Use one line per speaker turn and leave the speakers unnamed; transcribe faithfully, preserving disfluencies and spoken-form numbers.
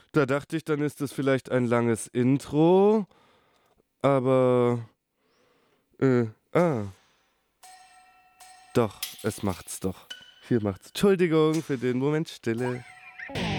Da dachte ich, dann ist das vielleicht ein langes Intro, aber äh, ah, doch, es macht's doch. Hier macht's. Entschuldigung für den Moment Stille.